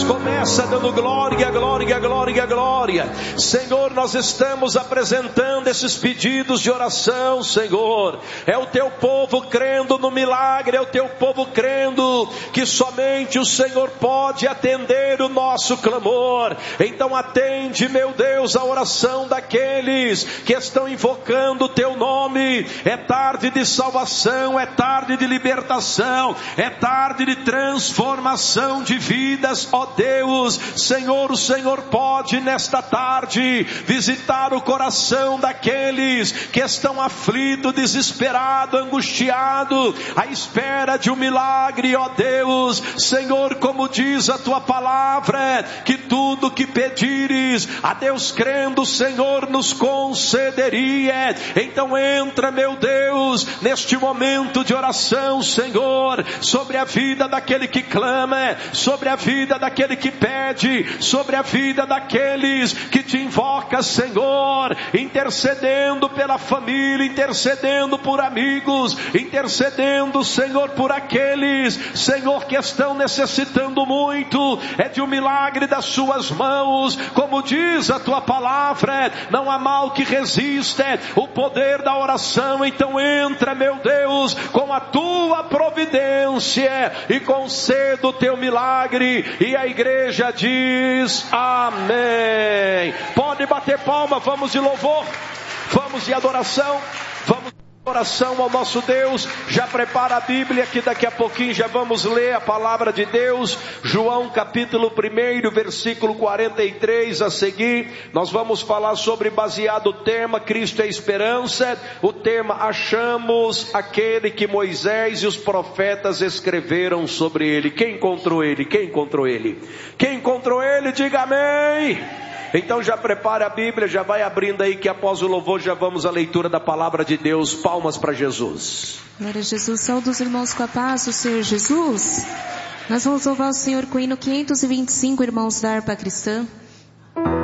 começa dando glória, glória, glória, glória. Senhor, nós estamos apresentando esses pedidos de oração, Senhor. É o teu povo crendo no milagre, é o teu povo crendo que somente o Senhor pode atender o nosso clamor. Então atende, meu Deus, a oração daqueles que estão invocando o teu nome. É tarde de salvação, é tarde de libertação, é tarde de transformação de vidas, ó Deus. Senhor, o Senhor pode nesta tarde visitar o coração daqueles que estão aflitos, desesperados, angustiados, à espera de um milagre, ó Deus. Senhor, como diz a tua palavra, que tudo que pedires a Deus crendo, o Senhor nos concederia. Então entra, meu Deus, neste momento de oração, Senhor, sobre a vida daquele que clama, sobre a vida daquele que pede, sobre a vida daqueles que te invoca, Senhor, intercedendo pela família, intercedendo por amigos, intercedendo, Senhor, por aqueles, Senhor, que estão necessitando muito, é de um milagre das suas mãos. Como diz a tua palavra, não há mal que resista o poder da oração. Então entra, meu Deus, com a tua providência e conceda o teu milagre. E a igreja diz amém. Pode bater palma, vamos de louvor, vamos de adoração, vamos de oração ao nosso Deus. Já prepara a Bíblia que daqui a pouquinho já vamos ler a palavra de Deus. João capítulo 1, versículo 43 a seguir. Nós vamos falar sobre, baseado no tema Cristo é esperança, o tema achamos aquele que Moisés e os profetas escreveram sobre ele. Quem encontrou ele? Quem encontrou ele? Quem encontrou ele? Diga amém. Então já prepara a Bíblia, já vai abrindo aí que após o louvor já vamos à leitura da palavra de Deus. Palmas para Jesus. Glória a Jesus. Saúde os irmãos com a paz do Senhor Jesus. Nós vamos louvar o Senhor com o hino 525, irmãos da harpa cristã.